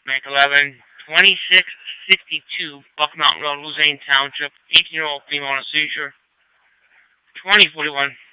Make 11, 2662 Buck Mountain Road, Luzerne Township, 18-year-old female on a seizure. 2041